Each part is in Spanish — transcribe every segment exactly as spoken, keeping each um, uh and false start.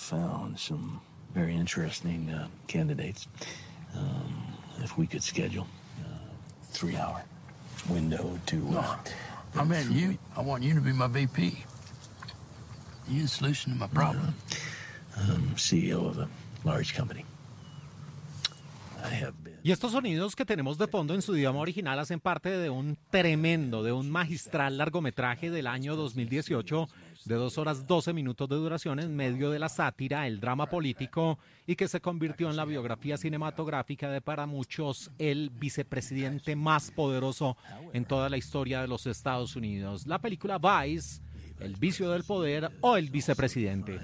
found some very interesting uh, candidates. Um, if we could schedule a three-hour window to... Uh, no, I meant you. I want you to be my V P. You're the solution to my problem. Uh, um, C E O of a large company. I have been... Y estos sonidos que tenemos de fondo en su idioma original hacen parte de un tremendo, de un magistral largometraje del año dos mil dieciocho de dos horas doce minutos de duración en medio de la sátira, el drama político y que se convirtió en la biografía cinematográfica de para muchos el vicepresidente más poderoso en toda la historia de los Estados Unidos. La película Vice, El vicio del poder o El vicepresidente.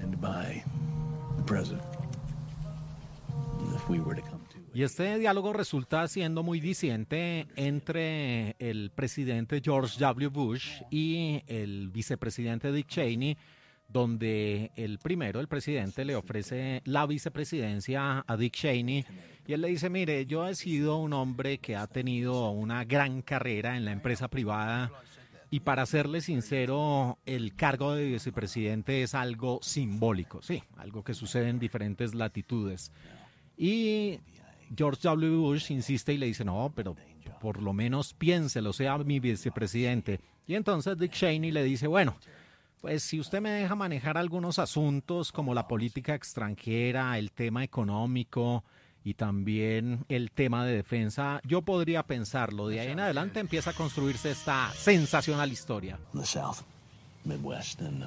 Y este diálogo resulta siendo muy diciente entre el presidente George W. Bush y el vicepresidente Dick Cheney, donde el primero, el presidente, le ofrece la vicepresidencia a Dick Cheney y él le dice, mire, yo he sido un hombre que ha tenido una gran carrera en la empresa privada y para serle sincero, el cargo de vicepresidente es algo simbólico, sí, algo que sucede en diferentes latitudes. Y George W. Bush insiste y le dice, no, pero por lo menos piénselo, sea mi vicepresidente. Y entonces Dick Cheney le dice, bueno, pues si usted me deja manejar algunos asuntos como la política extranjera, el tema económico y también el tema de defensa, yo podría pensarlo. De ahí en adelante empieza a construirse esta sensacional historia. The South, Midwest, and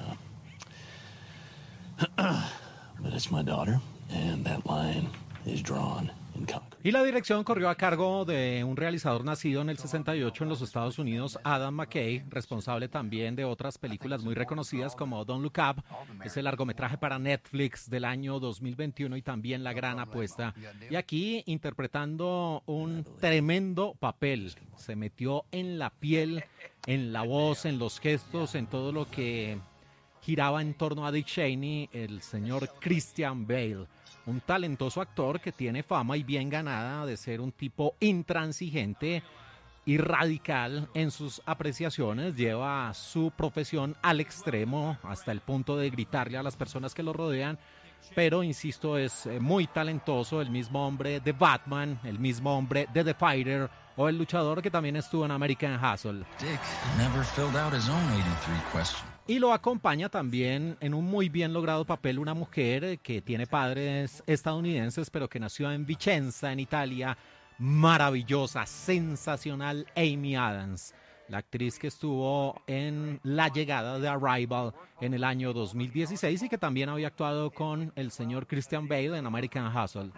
uh, but it's my daughter, and that line is drawn in concrete. Y la dirección corrió a cargo de un realizador nacido en el sesenta y ocho en los Estados Unidos, Adam McKay, responsable también de otras películas muy reconocidas como Don't Look Up, ese largometraje para Netflix del año dos mil veintiuno y también La Gran Apuesta. Y aquí interpretando un tremendo papel, se metió en la piel, en la voz, en los gestos, en todo lo que giraba en torno a Dick Cheney, el señor Christian Bale. Un talentoso actor que tiene fama y bien ganada de ser un tipo intransigente y radical en sus apreciaciones. Lleva su profesión al extremo hasta el punto de gritarle a las personas que lo rodean. Pero, insisto, es muy talentoso, el mismo hombre de Batman, el mismo hombre de The Fighter o el luchador que también estuvo en American Hustle. Dick never filled out his own eighty-three question. Y lo acompaña también en un muy bien logrado papel una mujer que tiene padres estadounidenses, pero que nació en Vicenza, en Italia. Maravillosa, sensacional Amy Adams, la actriz que estuvo en La Llegada de Arrival en el año dos mil dieciséis y que también había actuado con el señor Christian Bale en American Hustle.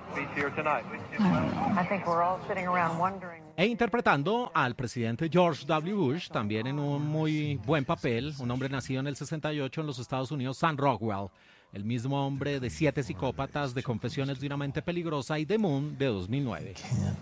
E interpretando al presidente George W. Bush, también en un muy buen papel, un hombre nacido en el sesenta y ocho en los Estados Unidos, Sam Rockwell, el mismo hombre de Siete Psicópatas, de Confesiones de una Mente Peligrosa y The Moon de dos mil nueve.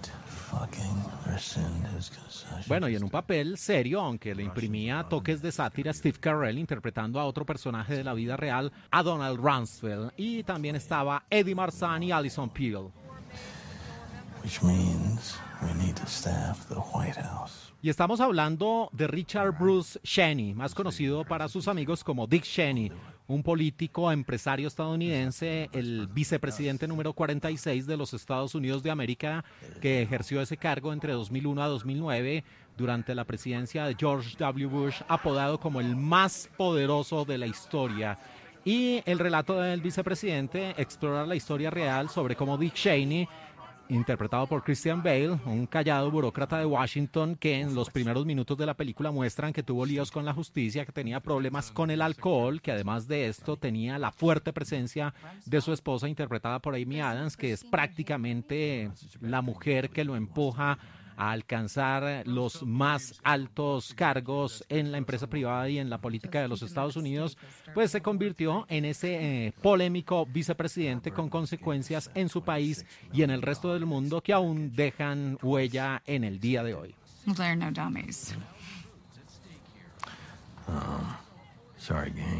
Bueno, y en un papel serio, aunque le imprimía toques de sátira, Steve Carell interpretando a otro personaje de la vida real, a Donald Rumsfeld, y también estaba Eddie Marsan y Alison Peel. Which means we need to staff the White House. Y estamos hablando de Richard Bruce Cheney, más conocido para sus amigos como Dick Cheney, un político empresario estadounidense, el vicepresidente número cuarenta y seis de los Estados Unidos de América, que ejerció ese cargo entre dos mil uno a dos mil nueve durante la presidencia de George W. Bush, apodado como el más poderoso de la historia. Y el relato del vicepresidente explora la historia real sobre cómo Dick Cheney, interpretado por Christian Bale, un callado burócrata de Washington que en los primeros minutos de la película muestran que tuvo líos con la justicia, que tenía problemas con el alcohol, que además de esto tenía la fuerte presencia de su esposa interpretada por Amy Adams, que es prácticamente la mujer que lo empuja a alcanzar los más altos cargos en la empresa privada y en la política de los Estados Unidos, pues se convirtió en ese eh, polémico vicepresidente con consecuencias en su país y en el resto del mundo que aún dejan huella en el día de hoy. There are no dummies. Um, sorry, gang.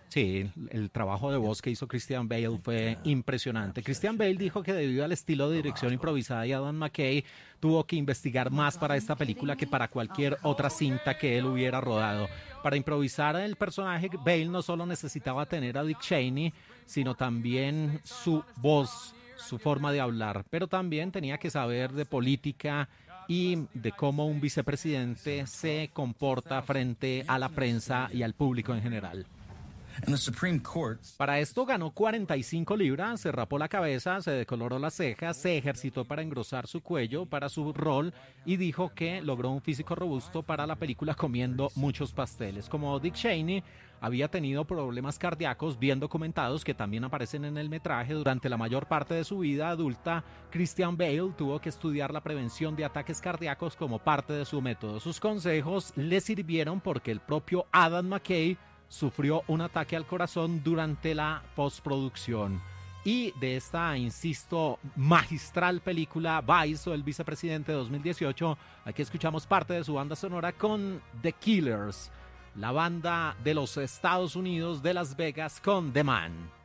Sí, el trabajo de voz que hizo Christian Bale fue impresionante. Christian Bale dijo que debido al estilo de dirección improvisada de Adam McKay, tuvo que investigar más para esta película que para cualquier otra cinta que él hubiera rodado. Para improvisar el personaje, Bale no solo necesitaba tener a Dick Cheney, sino también su voz, su forma de hablar, pero también tenía que saber de política y de cómo un vicepresidente se comporta frente a la prensa y al público en general. And the Supreme Court. Para esto ganó cuarenta y cinco libras, se rapó la cabeza, se decoloró las cejas, se ejercitó para engrosar su cuello para su rol y dijo que logró un físico robusto para la película comiendo muchos pasteles. Como Dick Cheney había tenido problemas cardíacos bien documentados que también aparecen en el metraje durante la mayor parte de su vida adulta, Christian Bale tuvo que estudiar la prevención de ataques cardíacos como parte de su método. Sus consejos le sirvieron porque el propio Adam McKay sufrió un ataque al corazón durante la postproducción. Y de esta, insisto, magistral película Vice o El Vicepresidente dos mil dieciocho, aquí escuchamos parte de su banda sonora con The Killers, la banda de los Estados Unidos de Las Vegas con The Man.